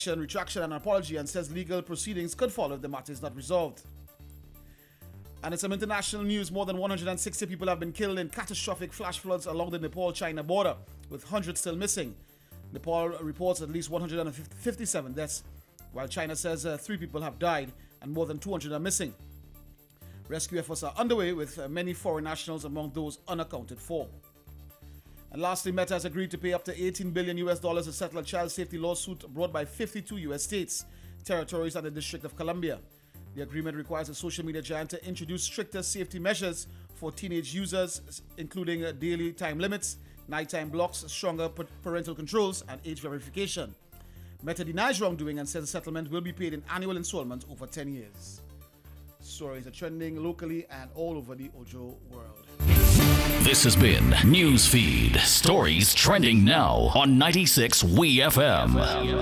retraction and apology and says legal proceedings could follow if the matter is not resolved. And in some international news, more than 160 people have been killed in catastrophic flash floods along the Nepal-China border, with hundreds still missing. Nepal reports at least 157 deaths, while China says 3 people have died and more than 200 are missing. Rescue efforts are underway, with many foreign nationals among those unaccounted for. And lastly, Meta has agreed to pay up to $18 billion to settle a child safety lawsuit brought by 52 U.S. states, territories, and the District of Columbia. The agreement requires the social media giant to introduce stricter safety measures for teenage users, including daily time limits, nighttime blocks, stronger parental controls, and age verification. Meta denies wrongdoing and says the settlement will be paid in annual installments over 10 years. Stories are trending locally and all over the Ojo world. This has been Newsfeed. Stories trending now on 96 WeFM.